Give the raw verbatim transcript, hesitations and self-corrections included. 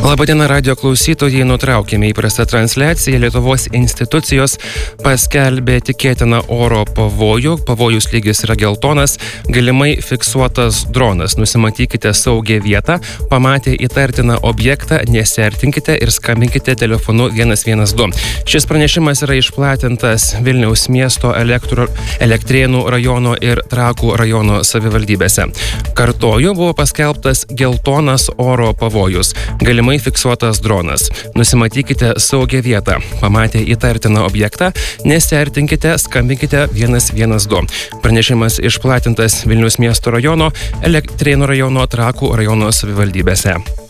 Labadiena radio klausytojai, nutraukėme įprastą transliaciją. Lietuvos institucijos paskelbė tikėtiną oro pavojų. Pavojus lygis yra geltonas, galimai fiksuotas dronas. Nusimatykite saugią vietą, pamatę įtartiną objektą, nesiartinkite ir skambinkite telefonu vienas vienas du. Šis pranešimas yra išplatintas Vilniaus miesto elektro, Elektrėnų rajono ir Trakų rajono savivaldybėse. Kartoju, buvo paskelbtas geltonas oro pavojus. Galimai fiksuotas dronas. Nusimatykite saugią vietą. Pamatę įtartiną objektą, nesiartinkite, skambinkite vienas vienas du. Pranešimas išplatintas Vilniaus miesto rajono, Elektrėnų rajono, Trakų rajono savivaldybėse.